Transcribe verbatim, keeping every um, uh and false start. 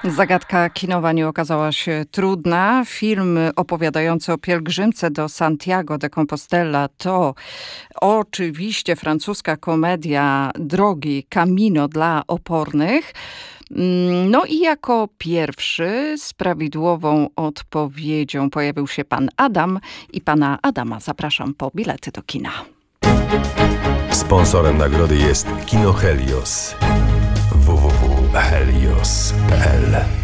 Zagadka kinowa nie okazała się trudna. Film opowiadający o pielgrzymce do Santiago de Compostela to oczywiście francuska komedia Drogi Camino dla opornych. No i jako pierwszy z prawidłową odpowiedzią pojawił się pan Adam i pana Adama zapraszam po bilety do kina. Sponsorem nagrody jest Kino Helios. w w w kropka helios kropka p l